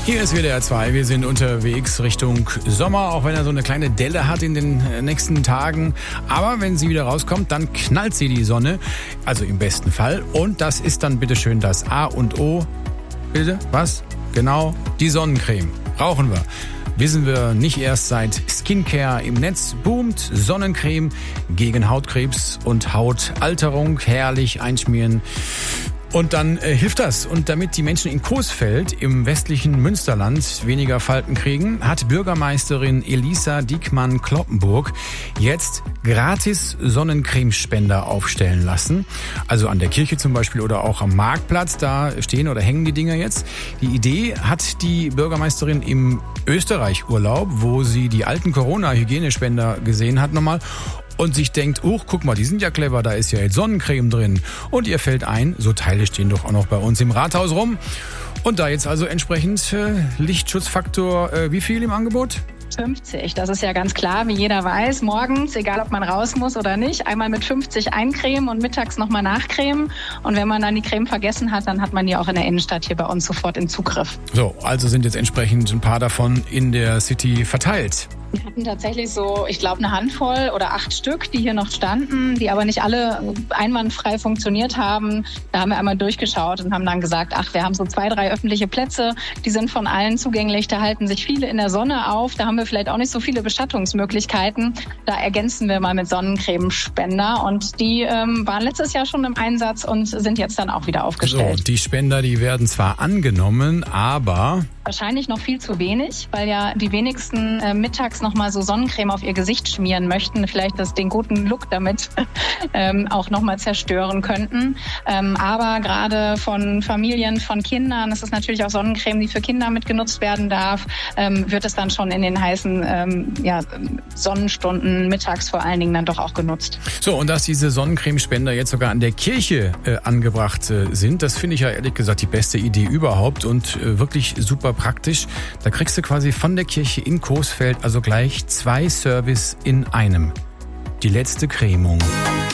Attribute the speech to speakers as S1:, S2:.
S1: Hier ist WDR 2. Wir sind unterwegs Richtung Sommer, auch wenn er so eine kleine Delle hat in den nächsten Tagen. Aber wenn sie wieder rauskommt, dann knallt sie die Sonne. Also im besten Fall. Und das ist dann bitteschön das A und O. Bitte? Was? Genau, die Sonnencreme. Brauchen wir. Wissen wir nicht erst seit Skincare im Netz boomt. Sonnencreme gegen Hautkrebs und Hautalterung. Herrlich einschmieren. Und dann hilft das. Und damit die Menschen in Coesfeld im westlichen Münsterland weniger Falten kriegen, hat Bürgermeisterin Elisa Diekmann-Kloppenburg jetzt gratis Sonnencremespender aufstellen lassen. Also an der Kirche zum Beispiel oder auch am Marktplatz. Da stehen oder hängen die Dinger jetzt. Die Idee hat die Bürgermeisterin im Österreich-Urlaub, wo sie die alten Corona-Hygienespender gesehen hat nochmal. Und sich denkt, guck mal, die sind ja clever, da ist ja jetzt Sonnencreme drin. Und ihr fällt ein, so Teile stehen doch auch noch bei uns im Rathaus rum. Und da jetzt also entsprechend Lichtschutzfaktor, wie viel im Angebot?
S2: 50, das ist ja ganz klar, wie jeder weiß, morgens, egal ob man raus muss oder nicht, einmal mit 50 eincremen und mittags nochmal nachcremen. Und wenn man dann die Creme vergessen hat, dann hat man die auch in der Innenstadt hier bei uns sofort in Zugriff.
S1: So, also sind jetzt entsprechend ein paar davon in der City verteilt.
S2: Wir hatten tatsächlich so, ich glaube, eine Handvoll oder 8 Stück, die hier noch standen, die aber nicht alle einwandfrei funktioniert haben. Da haben wir einmal durchgeschaut und haben dann gesagt, wir haben so 2, 3 öffentliche Plätze, die sind von allen zugänglich, da halten sich viele in der Sonne auf, da haben wir vielleicht auch nicht so viele Beschattungsmöglichkeiten. Da ergänzen wir mal mit Sonnencremespender und die waren letztes Jahr schon im Einsatz und sind jetzt dann auch wieder aufgestellt.
S1: So, die Spender, die werden zwar angenommen, aber
S2: wahrscheinlich noch viel zu wenig, weil ja die wenigsten mittags noch mal so Sonnencreme auf ihr Gesicht schmieren möchten, vielleicht den guten Look damit auch noch mal zerstören könnten. Aber gerade von Familien, von Kindern, das ist natürlich auch Sonnencreme, die für Kinder mitgenutzt werden darf, wird es dann schon in den heißen Sonnenstunden mittags vor allen Dingen dann doch auch genutzt.
S1: So, und dass diese Sonnencremespender jetzt sogar an der Kirche angebracht sind, das finde ich ja ehrlich gesagt die beste Idee überhaupt und wirklich super praktisch. Da kriegst du quasi von der Kirche in Coesfeld also gleich 2 Service in einem. Die letzte Cremung.